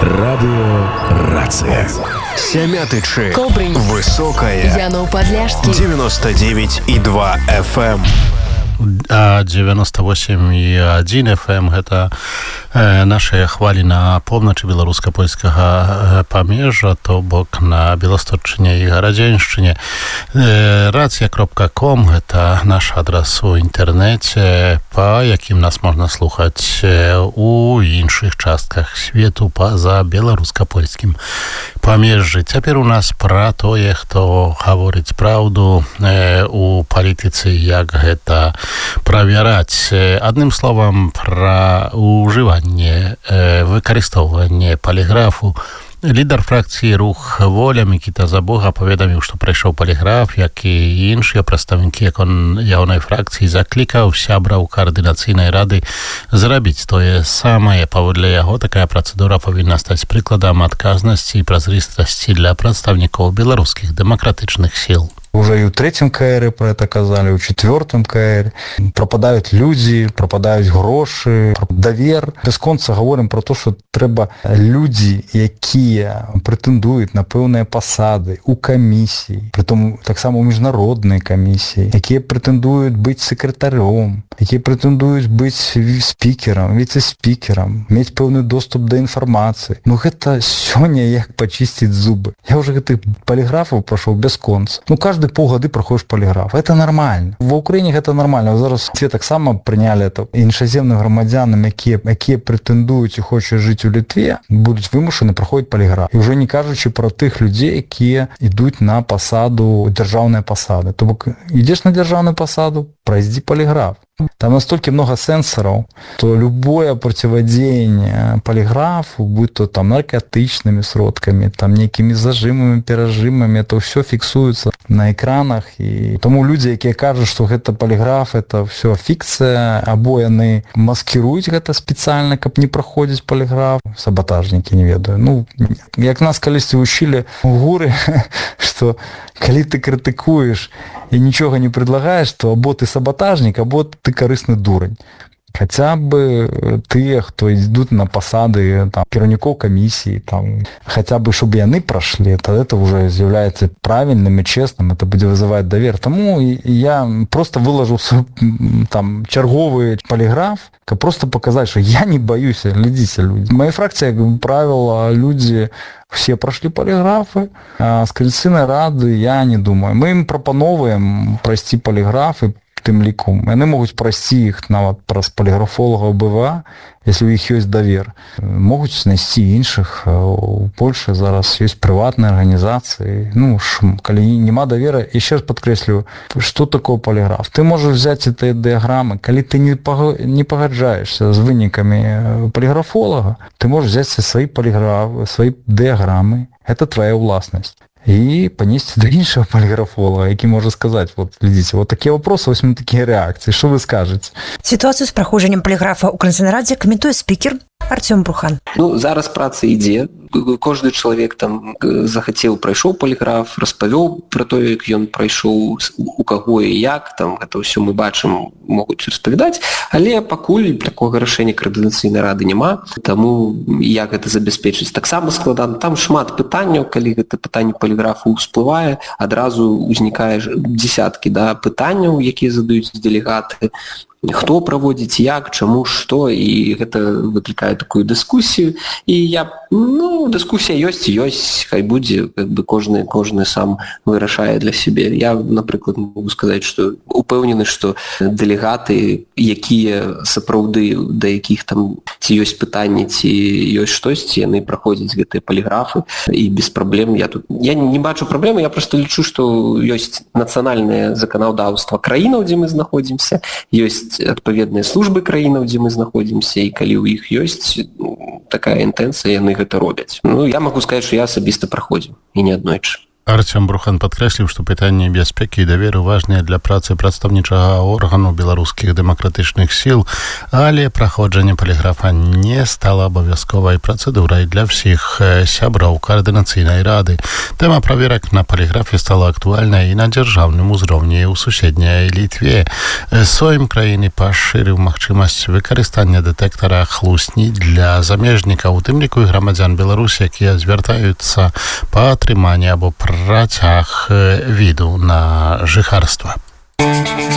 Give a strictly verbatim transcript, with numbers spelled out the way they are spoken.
Радио «Рация». Сямятычы. Кобрынь. Высокая. Янов-Подляшский. девяносто девять и два эф эм. А девяносто восемь и один эф эм гэта э, наши хвалі на поўначы беларуска-польскага памежжа, то бок на Беласточчыне і Гарадзеншчыне. э, рацыя кропка ком гэта наш адрас у інтэрнэце, па якім нас можна слухаць у іншых частках свету па-за беларуска-польскім памежжы. Цяпер у нас пра тое, хто гаворыць праўду э, у палітыцы, як гэта правяраць. Адным словам, пра ўжыванне, выкарыстоўванне паліграфу. Лідар фракцыі «Рух Воля» Мікіта Забога паведаміў, што прайшоў паліграф, як і іншыя прадстаўнікі ягонай фракцыі, заклікаў сябраў каардынацыйнай рады зрабіць тое самае. Паводле яго, такая працэдура павінна стаць прыкладам адказнасці і празрыстасці для прадстаўнікоў беларускіх дэмакратычных сіл. Уже и в третьем КР про это казали, в четвертом КР. Пропадают люди, пропадают гроши, довер. Бесконца говорим про то, что треба люди, якія претендують на певні посади у комісії, притом так само у міжнародної комісії, які претендують бути секретарем, які претендують бути спікером, віце-спікером, мати певний доступ до інформації. Ну, це сьогодні як почистити зуби. Я вже гэтых поліграфів пройшов бесконца. Ну, каждые полгода проходишь полиграф. Это нормально. В Украине это нормально. Зараз все так само прийняли это. Іншоземним громадянам, які, які претендують і хочуть жити у Литві, будуть вимушені проходити поліграф. І вже не кажучи про тих людей, які йдуть на посаду, державної посади. Тобто, йдеш на державну посаду, пройди полиграф. Там настолько много сенсоров, что любое противодеяние полиграфу, будь то там наркотичными сродками, там некими зажимами, пережимами, это все фиксуется на экранах. И тому люди, которые кажут, что это полиграф, это все фикция, або они маскируют это специально, как не проходить полиграф. Саботажники, не ведаю. Ну, як нас колись учили в гуры, что коли ты критикуешь и ничего не предлагаешь, то або ты саботажник, або ты корыстный дурень. Хотя бы те, кто идут на посады там, керівников комиссии, там, хотя бы, чтобы они прошли, то это уже является правильным и честным, это будет вызывать доверие. Тому я просто выложу там черговый полиграф, просто показать, что я не боюсь, глядите, люди. В моей фракции, как правило, люди все прошли полиграфы, а с Коаліційної ради я не думаю. Мы им пропановуем пройти полиграфы, тим ліком. Вони можуть пройти їх навіть праз поліграфолога БВА, якщо у них є довір. Можуть знайти інших. У Польщі зараз є приватні організації. Ну, коли нема довіри, і ще раз підкреслюю, що таке поліграф? Ти можеш взяти ці діаграми, коли ти не погоджаєшся з виниками поліграфолога, ти можеш взяти свої поліграфи, свої діаграми. Це твоя власність. И понести до іншого полиграфолога, який може сказати, вот, глядите, вот такие вопросы, ось такие реакции. Что вы скажете? Ситуацию с проходженнем полиграфа у Коаліційній раді коментує спікер Артем Брухан. Ну, зараз праца ідзе. Кожны чалавек там захацеў, прайшоў поліграф, распавёў пра тое, як ён прайшоў, у каго і як, там гэта ўсё мы бачым, могуць распавядаць, але пакуль такога рашэння Коаліційнай рады няма, таму як гэта забяспечыць таксама складана. Там шмат пытанняў, калі гэта пытанне поліграфу ўсплывае, адразу ўзнікае дзесяткі да, пытанняў, якія задаюць дэлегаты, хто праводзіць, як, чаму, што, і гэта выклікае такую дыскусію. І я, ну, дыскусія ёсць, ёсць, хай будзе, как бы кожны, кожны сам вырашае для сябе. Я, напрыклад, могу сказаць, што упэўнены, што дэлегаты, якія сапраўды, да якіх там ці ёсць пытанні, ці ёсць штосьці, яны праходзяць гэтыя поліграфы, і без праблем я тут... Я не бачу праблемы, я просто лічу, што ёсць нацыянальнае заканадаўства краінаў, дзе мы знаходзімся, ёсць адпаведныя службы краінаў, дзе мы знаходзімся, і калі ў іх ёсць такая інтэнцыя, яны гэта робяць. Ну, я магу сказаць, што я асабіста праходзіў, і не аднойчы. Артём Брухан падкрэсліў, што пытанні бяспекі і даверу важныя для працы прадстаўнічага органу беларускіх дэмакратычных сіл, але праходжанне паліграфа не стала абавязковай працэдурай для ўсіх сяброў каардынацыйнай рады. Тэма праверак на паліграфе стала актуальнай і на дзяржаўным узроўні ў суседняй Літве. Сойм краіны пашырыў магчымасць выкарыстання дэтэктара хлусні для замежнікаў, у тым ліку і грамадзян Беларусі, якія звяртаюцца па атрыманні або працяг віду на жыхарства.